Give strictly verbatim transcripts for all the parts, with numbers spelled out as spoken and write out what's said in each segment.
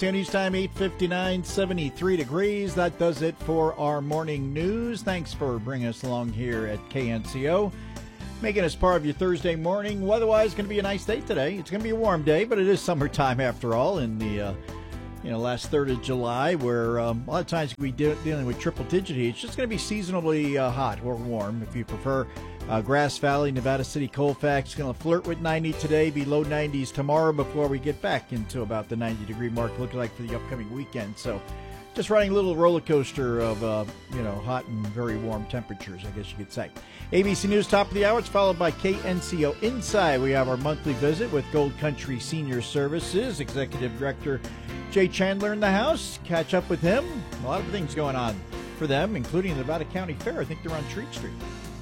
News time, eight fifty-nine, seventy-three degrees. That does it for our morning news. Thanks for bringing us along here at K N C O. Making us part of your Thursday morning. Weather-wise, going to be a nice day today. It's going to be a warm day, but it is summertime after all in the uh, you know last third of July, where um, a lot of times we de- dealing with triple-digit heat. It's just going to be seasonably uh, hot or warm, if you prefer. Uh, Grass Valley, Nevada City, Colfax going to flirt with ninety today, be low nineties tomorrow before we get back into about the ninety-degree mark, looking like for the upcoming weekend. So just riding a little roller coaster of, uh, you know, hot and very warm temperatures, I guess you could say. A B C News, top of the hour. It's followed by K N C O Inside. We have our monthly visit with Gold Country Senior Services Executive Director Jay Chandler in the house. Catch up with him. A lot of things going on for them, including the Nevada County Fair. I think they're on Treat Street.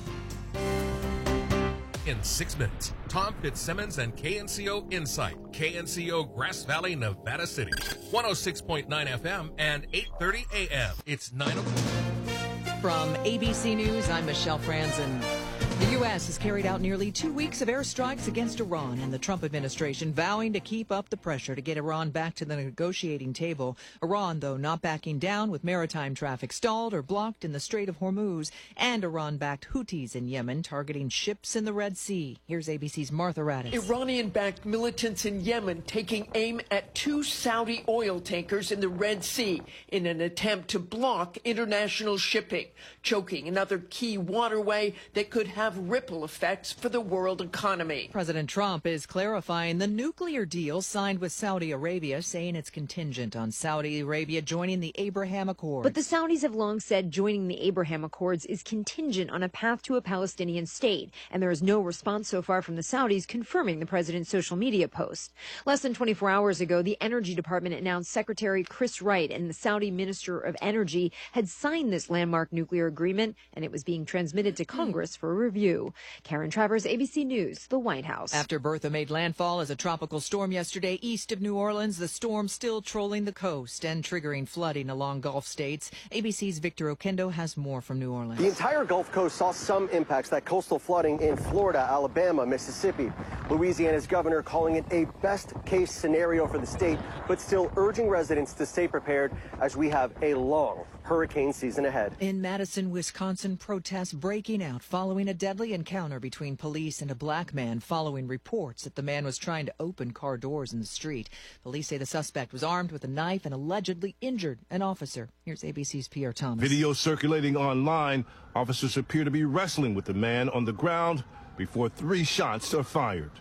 In six minutes, Tom Fitzsimmons and K N C O Insight, K N C O Grass Valley, Nevada City, one oh six point nine F M and eight thirty A M. It's nine o'clock. From A B C News, I'm Michelle Franzen. The U S has carried out nearly two weeks of airstrikes against Iran, and the Trump administration vowing to keep up the pressure to get Iran back to the negotiating table. Iran, though, not backing down, with maritime traffic stalled or blocked in the Strait of Hormuz, and Iran-backed Houthis in Yemen targeting ships in the Red Sea. Here's A B C's Martha Raddatz. Iranian-backed militants in Yemen taking aim at two Saudi oil tankers in the Red Sea in an attempt to block international shipping, choking another key waterway that could have ripple effects for the world economy. President Trump is clarifying the nuclear deal signed with Saudi Arabia, saying it's contingent on Saudi Arabia joining the Abraham Accords. But the Saudis have long said joining the Abraham Accords is contingent on a path to a Palestinian state, and there is no response so far from the Saudis confirming the president's social media post. Less than twenty-four hours ago, the Energy Department announced Secretary Chris Wright and the Saudi Minister of Energy had signed this landmark nuclear agreement, and it was being transmitted to Congress for review. Karen Travers, A B C News, the White House. After Bertha made landfall as a tropical storm yesterday east of New Orleans, the storm still trolling the coast and triggering flooding along Gulf states. A B C's Victor Oquendo has more from New Orleans. The entire Gulf Coast saw some impacts, that coastal flooding in Florida, Alabama, Mississippi. Louisiana's governor calling it a best-case scenario for the state, but still urging residents to stay prepared as we have a long hurricane season ahead. In Madison, Wisconsin, protests breaking out following a deadly encounter between police and a black man following reports that the man was trying to open car doors in the street. Police say the suspect was armed with a knife and allegedly injured an officer. Here's A B C's Pierre Thomas. Video circulating online. Officers appear to be wrestling with the man on the ground before three shots are fired.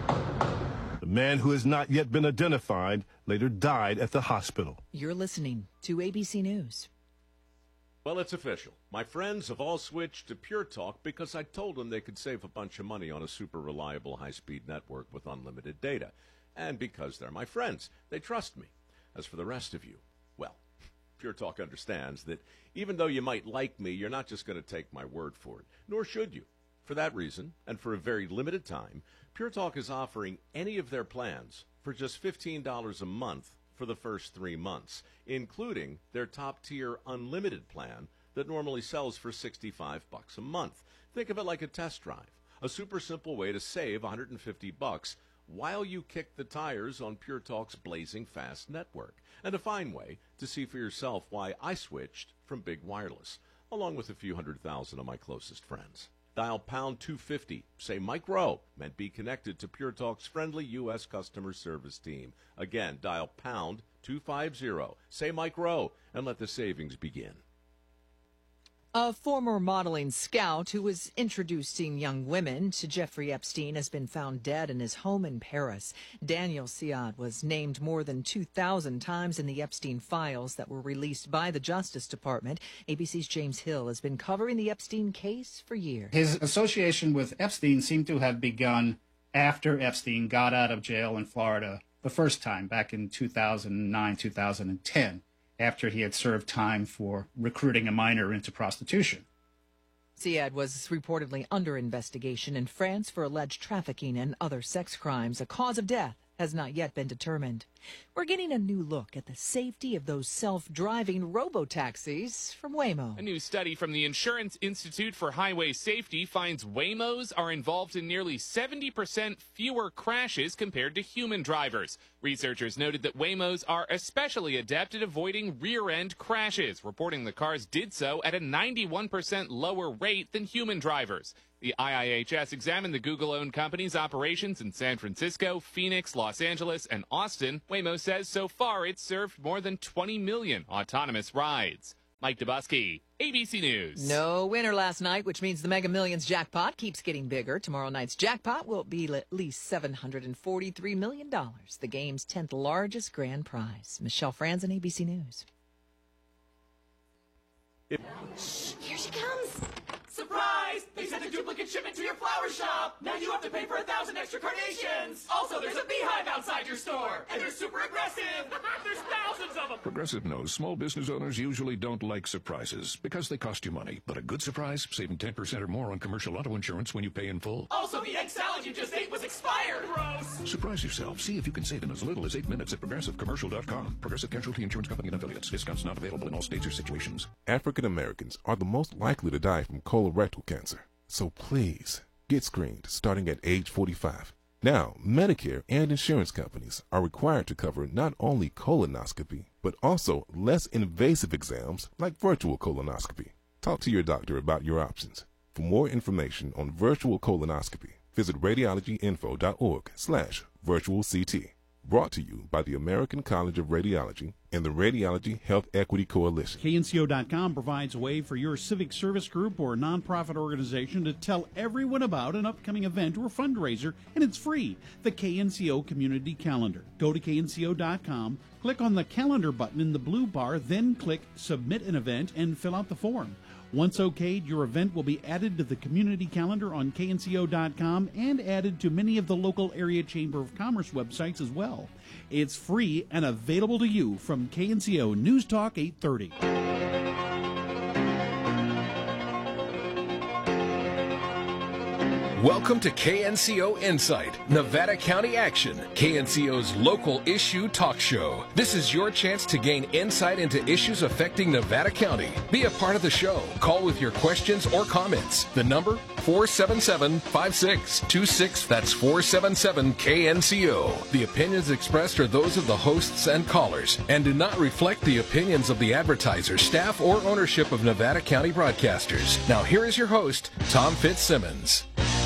The man, who has not yet been identified, later died at the hospital. You're listening to A B C News. Well, it's official. My friends have all switched to Pure Talk because I told them they could save a bunch of money on a super reliable high-speed network with unlimited data. And because they're my friends, they trust me. As for the rest of you, well, Pure Talk understands that even though you might like me, you're not just going to take my word for it, nor should you. For that reason, and for a very limited time, Pure Talk is offering any of their plans for just fifteen dollars a month for the first three months, including their top-tier unlimited plan that normally sells for sixty-five bucks a month. Think of it like a test drive, a super simple way to save one hundred fifty bucks while you kick the tires on Pure Talk's blazing fast network, and a fine way to see for yourself why I switched from Big Wireless, along with a few hundred thousand of my closest friends. Dial pound two fifty, say Mike Rowe, and be connected to Pure Talk's friendly U S customer service team. Again, dial pound two fifty, say Mike Rowe, and let the savings begin. A former modeling scout who was introducing young women to Jeffrey Epstein has been found dead in his home in Paris. Daniel Siad was named more than two thousand times in the Epstein files that were released by the Justice Department. A B C's James Hill has been covering the Epstein case for years. His association with Epstein seemed to have begun after Epstein got out of jail in Florida the first time, back in two thousand nine, two thousand ten. After he had served time for recruiting a minor into prostitution. Siad was reportedly under investigation in France for alleged trafficking and other sex crimes. A cause of death has not yet been determined. We're getting a new look at the safety of those self-driving robo-taxis from Waymo. A new study from the Insurance Institute for Highway Safety finds Waymos are involved in nearly seventy percent fewer crashes compared to human drivers. Researchers noted that Waymos are especially adept at avoiding rear-end crashes, reporting the cars did so at a ninety-one percent lower rate than human drivers. The I I H S examined the Google-owned company's operations in San Francisco, Phoenix, Los Angeles, and Austin. Waymo says so far it's served more than twenty million autonomous rides. Mike Dubusky, A B C News. No winner last night, which means the Mega Millions jackpot keeps getting bigger. Tomorrow night's jackpot will be at least seven hundred forty-three million dollars, the game's tenth largest grand prize. Michelle Franzen, A B C News. Shh, here she comes. Surprise! They sent a duplicate shipment to your flower shop. Now you have to pay for a thousand extra carnations. Also, there's a beehive outside your store, and they're super aggressive. There's thousands of them. Progressive knows small business owners usually don't like surprises because they cost you money. But a good surprise, saving ten percent or more on commercial auto insurance when you pay in full. Also, the egg salad you just ate was expired. Gross. Surprise yourself. See if you can save in as little as eight minutes at progressive commercial dot com. Progressive Casualty Insurance Company and affiliates. Discounts not available in all states or situations. African Americans are the most likely to die from colorectal cancer. So please, get screened starting at age forty-five. Now, Medicare and insurance companies are required to cover not only colonoscopy, but also less invasive exams like virtual colonoscopy. Talk to your doctor about your options. For more information on virtual colonoscopy, visit radiologyinfo.org slash virtual CT. Brought to you by the American College of Radiology and the Radiology Health Equity Coalition. K N C O dot com provides a way for your civic service group or nonprofit organization to tell everyone about an upcoming event or fundraiser, and it's free. The K N C O Community Calendar. Go to K N C O dot com, click on the calendar button in the blue bar, then click Submit an Event and fill out the form. Once okayed, your event will be added to the community calendar on K N C O dot com and added to many of the local area Chamber of Commerce websites as well. It's free and available to you from K N C O News Talk eight thirty. Welcome to K N C O Insight, Nevada County Action, K N C O's local issue talk show. This is your chance to gain insight into issues affecting Nevada County. Be a part of the show. Call with your questions or comments. The number, four seven seven, five six two six. That's four seven seven K N C O. The opinions expressed are those of the hosts and callers and do not reflect the opinions of the advertisers, staff, or ownership of Nevada County Broadcasters. Now here is your host, Tom Fitzsimmons.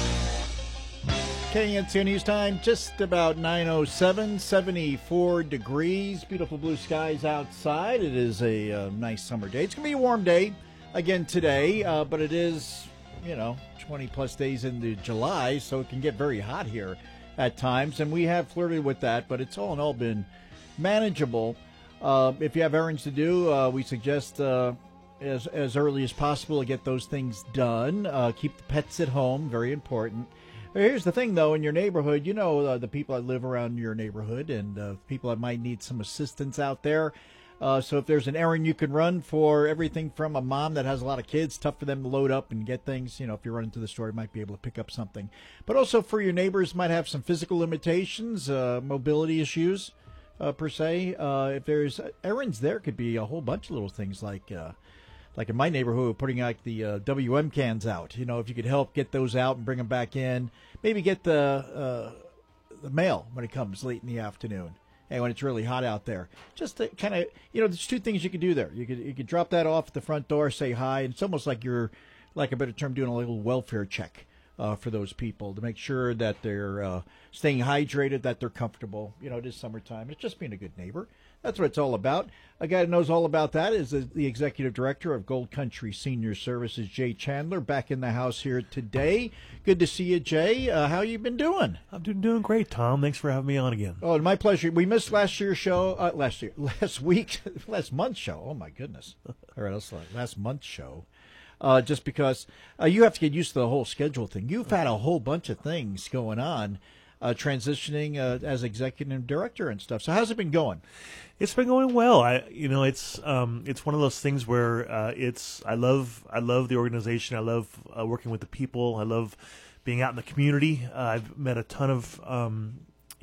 K N C O News Time, just about nine oh seven, seventy-four degrees, beautiful blue skies outside. It is a uh, nice summer day. It's going to be a warm day again today, uh, but it is, you know, twenty plus days into July, so it can get very hot here at times, and we have flirted with that, but it's all in all been manageable. Uh, if you have errands to do, uh, we suggest uh, as, as early as possible to get those things done. Uh, keep the pets at home, very important. Here's the thing, though, in your neighborhood, you know uh, the people that live around your neighborhood and uh, people that might need some assistance out there. Uh, so if there's an errand you can run for everything from a mom that has a lot of kids, tough for them to load up and get things. You know, if you run into the store, you might be able to pick up something. But also for your neighbors might have some physical limitations, uh, mobility issues, uh, per se. Uh, if there's errands there, could be a whole bunch of little things like... Uh, Like in my neighborhood, we're putting like the uh, W M cans out. You know, if you could help get those out and bring them back in, maybe get the uh, the mail when it comes late in the afternoon, and when it's really hot out there. Just to kind of, you know, there's two things you could do there. You could you could drop that off at the front door, say hi, and it's almost like you're, like a better term, doing a little welfare check uh, for those people to make sure that they're uh, staying hydrated, that they're comfortable. You know, it is summertime. It's just being a good neighbor. That's what it's all about. A guy that knows all about that is the executive director of Gold Country Senior Services, Jay Chandler, back in the house here today. Good to see you, Jay. Uh, how you been doing? I'm doing, doing great, Tom. Thanks for having me on again. Oh, my pleasure. We missed last year's show, uh, last year, last week, last month's show. Oh, my goodness. All right, let's last month's show. Uh, just because uh, you have to get used to the whole schedule thing. You've had a whole bunch of things going on. Uh, transitioning uh, as executive director and stuff. So how's it been going? It's been going well. I, you know, it's um, it's one of those things where uh, it's I love I love the organization. I love uh, working with the people. I love being out in the community. Uh, I've met a ton of um,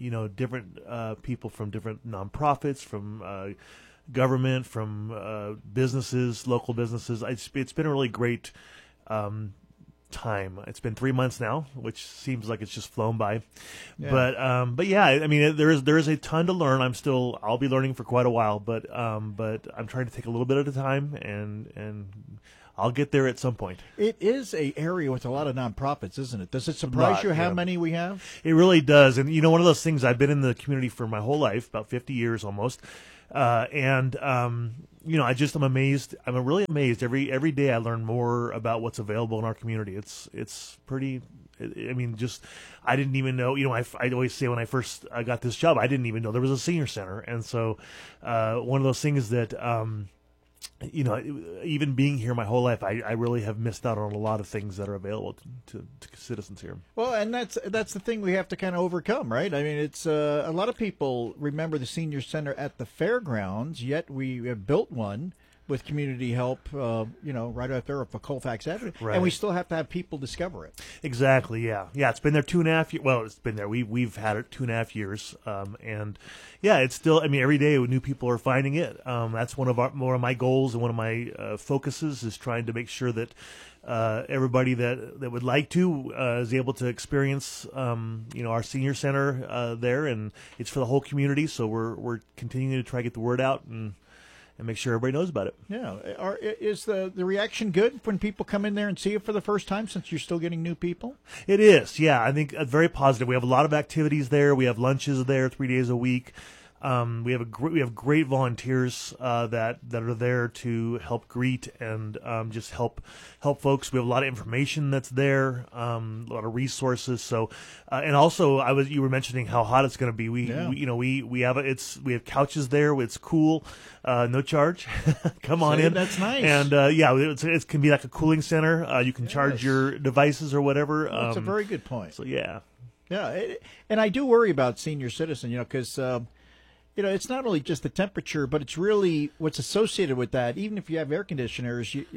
you know, different uh, people from different nonprofits, from uh, government, from uh, businesses, local businesses. It's, it's been a really great um, time. It's been three months now, which seems like it's just flown by. Yeah. But um, but yeah, I mean, there is there is a ton to learn. I'm still I'll be learning for quite a while, but um, but I'm trying to take a little bit at a time, and and I'll get there at some point. It is a area with a lot of nonprofits, isn't it? Does it surprise lot, you how yeah. many we have? It really does. And, you know, one of those things, I've been in the community for my whole life, about fifty years almost. Uh, and, um, you know, I just am amazed. I'm really amazed. Every every day I learn more about what's available in our community. It's it's pretty, I mean, just, I didn't even know, you know, I, I always say when I first I got this job, I didn't even know there was a senior center. And so uh, one of those things that, um, you know, even being here my whole life, I, I really have missed out on a lot of things that are available to, to, to citizens here. Well, and that's that's the thing we have to kind of overcome, right? I mean, it's uh, a lot of people remember the senior center at the fairgrounds, yet we have built one with community help, uh, you know, right out there off Colfax Avenue, right. And we still have to have people discover it. Exactly, yeah, yeah. It's been there two and a half years. Well, it's been there. We we've had it two and a half years, um, and yeah, it's still. I mean, every day new people are finding it. Um, that's one of our one of my goals and one of my uh, focuses is trying to make sure that uh, everybody that that would like to uh, is able to experience, um, you know, our senior center uh, there, and it's for the whole community. So we're we're continuing to try to get the word out and. And make sure everybody knows about it. Yeah, Are, is the the reaction good when people come in there and see it for the first time? Since you're still getting new people, it is. Yeah, I think uh, very positive. We have a lot of activities there. We have lunches there three days a week. Um, we have a gr- we have great volunteers uh, that that are there to help greet and um, just help help folks. We have a lot of information that's there, um, a lot of resources. So, uh, and also, I was you were mentioning how hot it's going to be. We, yeah. we you know we we have a, it's we have couches there. It's cool, uh, no charge. Come on See, in. That's nice. And uh, yeah, it's, it can be like a cooling center. Uh, you can yes. charge your devices or whatever. Well, that's um, a very good point. So yeah, yeah, it, and I do worry about senior citizen, you know, because. Uh, You know, it's not only just the temperature, but it's really what's associated with that. Even if you have air conditioners, you,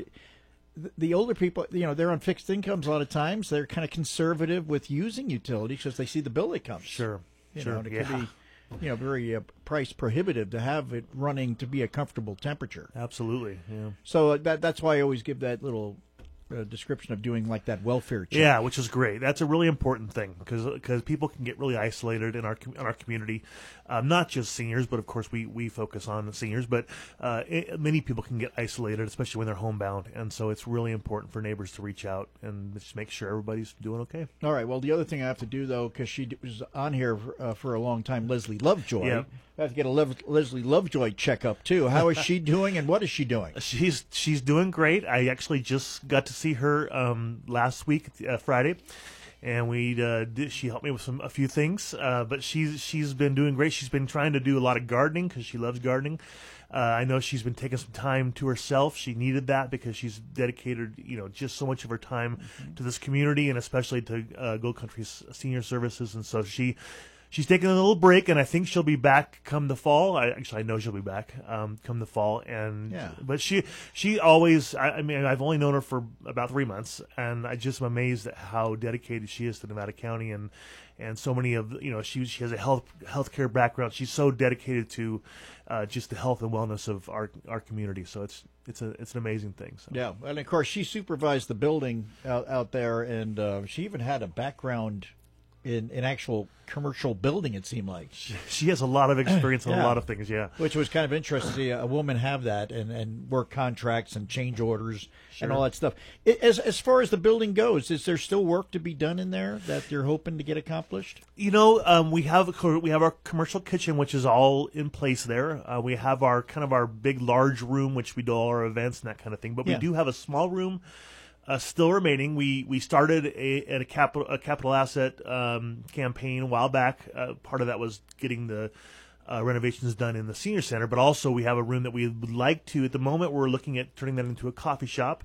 the older people, you know, they're on fixed incomes a lot of times. They're kind of conservative with using utilities because they see the bill that comes. Sure, you sure. know, and it yeah. can be, you know, very uh, price prohibitive to have it running to be a comfortable temperature. Absolutely, yeah. So uh, that that's why I always give that little uh, description of doing like that welfare check. Yeah, which is great. That's a really important thing because because people can get really isolated in our in our community. Um, not just seniors, but of course we, we focus on seniors, but uh, it, many people can get isolated, especially when they're homebound, and so it's really important for neighbors to reach out and just make sure everybody's doing okay. All right, well, the other thing I have to do, though, because she was on here uh, for a long time, Leslie Lovejoy, yeah. I have to get a Le- Leslie Lovejoy checkup, too. How is she doing, and what is she doing? She's she's doing great. I actually just got to see her um, last week, uh, Friday. And we uh, did, she helped me with some a few things, uh, but she's she's been doing great. She's been trying to do a lot of gardening because she loves gardening. Uh, I know she's been taking some time to herself. She needed that because she's dedicated, you know, just so much of her time mm-hmm. to this community and especially to uh, Gold Country Senior Services. And so she. She's taking a little break, and I think she'll be back come the fall. I, actually, I know she'll be back um, come the fall. And yeah. But she she always, I, I mean, I've only known her for about three months, and I just am amazed at how dedicated she is to Nevada County, and and so many of, you know, she she has a health healthcare background. She's so dedicated to uh, just the health and wellness of our our community. So it's it's a it's an amazing thing. So. Yeah, and of course she supervised the building out out there, and uh, she even had a background in an actual commercial building, it seemed like. She has a lot of experience yeah. on a lot of things, yeah. Which was kind of interesting to see a woman have that and, and work contracts and change orders sure. and all that stuff. As as far as the building goes, is there still work to be done in there that you're hoping to get accomplished? You know, um, we have we have our commercial kitchen, which is all in place there. Uh, we have our kind of our big, large room, which we do all our events and that kind of thing. But yeah. we do have a small room Uh, still remaining. We we started a, at a capital a capital asset um, campaign a while back. Uh, part of that was getting the uh, renovations done in the senior center, but also we have a room that we would like to. At the moment, we're looking at turning that into a coffee shop,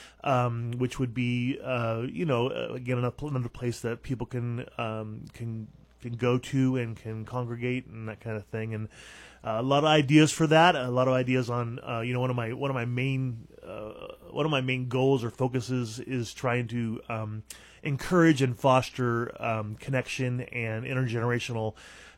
um, which would be uh, you know uh, again another place that people can um, can can go to and can congregate and that kind of thing. And uh, a lot of ideas for that. A lot of ideas on uh, you know one of my one of my main. Uh, one of my main goals or focuses is trying to um, encourage and foster um, connection and intergenerational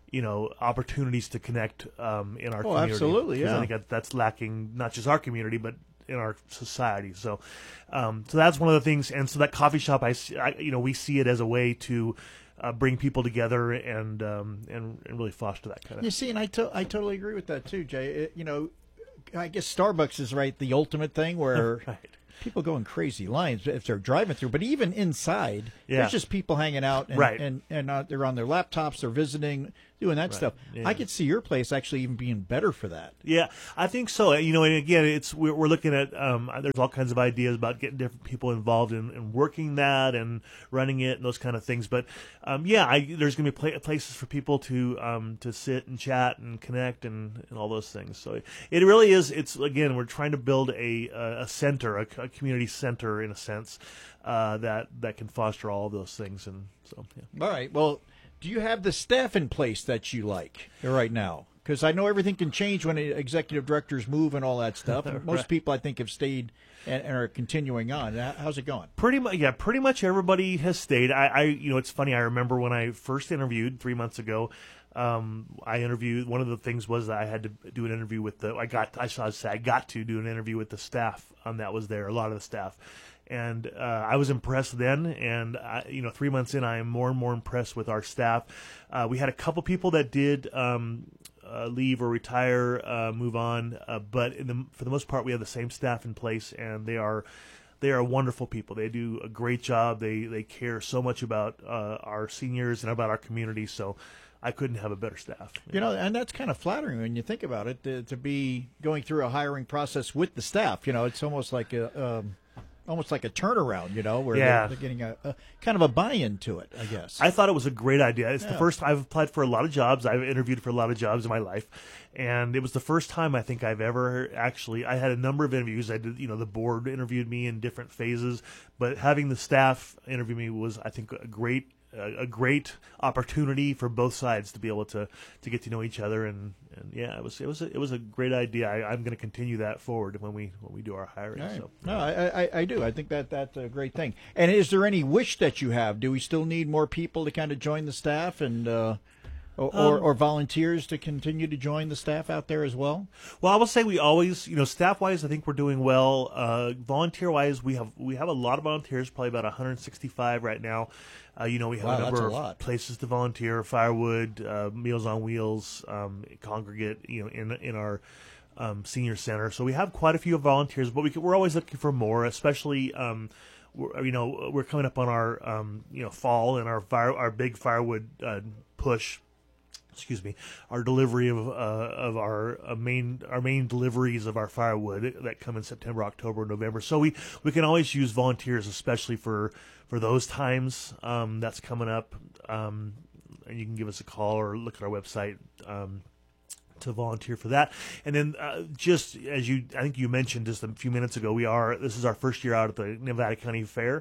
you know, opportunities to connect um, in our oh, community. Absolutely, yeah. I think that, that's lacking not just our community, but in our society. So, um, so that's one of the things. And so that coffee shop, I, see, I you know, we see it as a way to uh, bring people together and, um, and and really foster that kind of. You see, and I to- I totally agree with that too, Jay. It, you know, I guess Starbucks is right the ultimate thing where. Right. People go in crazy lines if they're driving through, but even inside, yeah. there's just people hanging out, and right. and, and uh, they're on their laptops, they're visiting, doing that right. stuff. Yeah. I could see your place actually even being better for that. Yeah, I think so. You know, and again, it's we're, we're looking at um, there's all kinds of ideas about getting different people involved in, in working that and running it and those kind of things. But um, yeah, I, there's going to be pla- places for people to um, to sit and chat and connect and, and all those things. So it really is. It's again, we're trying to build a a center, a, a community center in a sense uh, that that can foster all of those things. And so, yeah. All right. Well, do you have the staff in place that you like right now? Because I know everything can change when executive directors move and all that stuff. Most right. people, I think, have stayed and, and are continuing on. How's it going? Pretty much, yeah. Pretty much everybody has stayed. I, I, you know, it's funny. I remember when I first interviewed three months ago. Um, I interviewed. One of the things was that I had to do an interview with the. I got. I saw. I got to do an interview with the staff um, that was there. A lot of the staff. And uh, I was impressed then, and I, you know, three months in, I am more and more impressed with our staff. Uh, we had a couple people that did um, uh, leave or retire, uh, move on, uh, but in the, for the most part, we have the same staff in place, and they are they are wonderful people. They do a great job. They they care so much about uh, our seniors and about our community. So I couldn't have a better staff. You know, and that's kind of flattering when you think about it, to, to be going through a hiring process with the staff. You know, it's almost like a. Um, Almost like a turnaround, you know, where yeah. they're, they're getting a, a kind of a buy-in to it, I guess. I thought it was a great idea. It's yeah. the first I've applied for a lot of jobs. I've interviewed for a lot of jobs in my life, and it was the first time I think I've ever actually. I had a number of interviews. I did, you know, the board interviewed me in different phases, but having the staff interview me was, I think, a great. a great opportunity for both sides to be able to, to get to know each other, and, and yeah, it was it was a, it was a great idea. I, I'm going to continue that forward when we when we do our hiring. Right. So no, I, I I do. I think that that's a great thing. And is there any wish that you have? Do we still need more people to kind of join the staff and? Uh, Or, Um, or, or volunteers to continue to join the staff out there as well? Well, I will say we always, you know, staff-wise, I think we're doing well. Uh, volunteer-wise, we have we have a lot of volunteers, probably about one hundred sixty-five right now. Uh, you know, we have Wow, a number that's a of lot. places to volunteer: Firewood, uh, Meals on Wheels, um, Congregate, you know, in in our um, senior center. So we have quite a few volunteers, but we can, we're always looking for more, especially. Um, we're, you know, we're coming up on our um, you know fall and our fire our big firewood uh, push. Excuse me, our delivery of uh, of our uh, main our main deliveries of our firewood that come in September, October, November. So we, we can always use volunteers, especially for for those times. Um, that's coming up, um, and you can give us a call or look at our website um, to volunteer for that. And then uh, just as you, I think you mentioned just a few minutes ago, we are this is our first year out at the Nevada County Fair.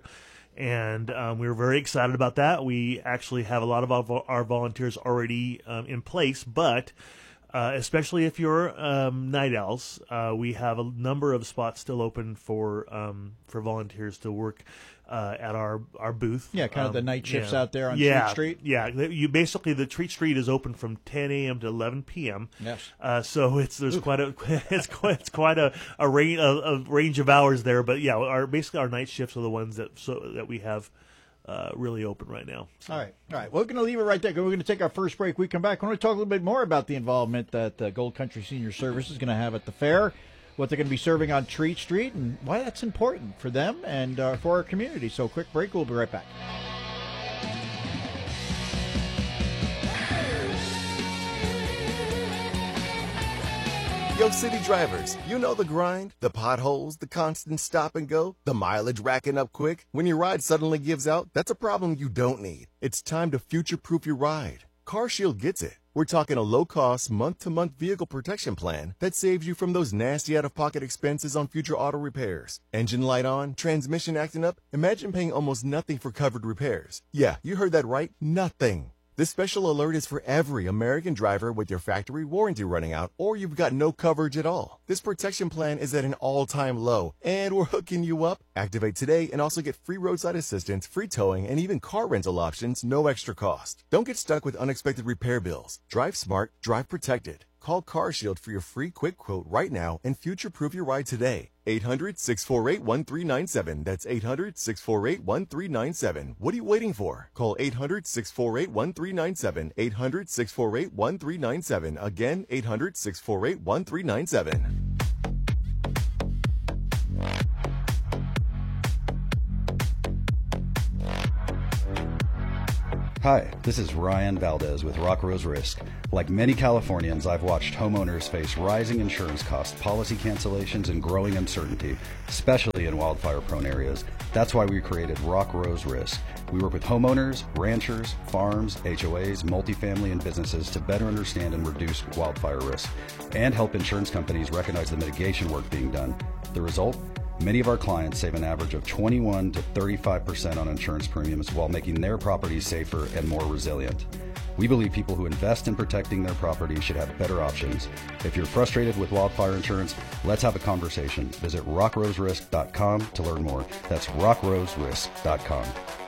And um, we were very excited about that. We actually have a lot of our, our volunteers already um, in place, but uh, especially if you're um, night owls, uh, we have a number of spots still open for um, for volunteers to work uh, at our, our booth. Yeah, kind of um, the night shifts yeah. out there on yeah, Treat Street. Yeah, you basically the Treat Street is open from ten a.m. to eleven p.m. Yes. Uh, so it's there's Oof. quite a it's quite it's quite a a range a, a range of hours there. But yeah, our basically our night shifts are the ones that so that we have. Uh, really open right now. So. All right. All right. We're going to leave it right there. We're going to take our first break. We come back. I want to talk a little bit more about the involvement that uh, Gold Country Senior Service is going to have at the fair, what they're going to be serving on Treat Street, and why that's important for them and uh, for our community. So, quick break. We'll be right back. Yo, city drivers, you know the grind, the potholes, the constant stop and go, the mileage racking up quick. When your ride suddenly gives out, that's a problem you don't need. It's time to future-proof your ride. CarShield gets it. We're talking a low-cost, month-to-month vehicle protection plan that saves you from those nasty out-of-pocket expenses on future auto repairs. Engine light on, transmission acting up? Imagine paying almost nothing for covered repairs. Yeah, you heard that right, nothing. This special alert is for every American driver with your factory warranty running out or you've got no coverage at all. This protection plan is at an all-time low, and we're hooking you up. Activate today and also get free roadside assistance, free towing, and even car rental options, no extra cost. Don't get stuck with unexpected repair bills. Drive smart, drive protected. Call CarShield for your free quick quote right now and future-proof your ride today. eight hundred, six four eight, one three nine seven. That's eight hundred, six four eight, one three nine seven. What are you waiting for? Call eight hundred, six four eight, one three nine seven. eight hundred, six four eight, one three nine seven. Again, eight hundred, six four eight, one three nine seven. Hi, this is Ryan Valdez with Rock Rose Risk. Like many Californians, I've watched homeowners face rising insurance costs, policy cancellations, and growing uncertainty, especially in wildfire-prone areas. That's why we created Rock Rose Risk. We work with homeowners, ranchers, farms, H O As, multifamily, and businesses to better understand and reduce wildfire risk, and help insurance companies recognize the mitigation work being done. The result? Many of our clients save an average of twenty-one to thirty-five percent on insurance premiums while making their properties safer and more resilient. We believe people who invest in protecting their property should have better options. If you're frustrated with wildfire insurance, let's have a conversation. Visit rock rose risk dot com to learn more. That's rock rose risk dot com.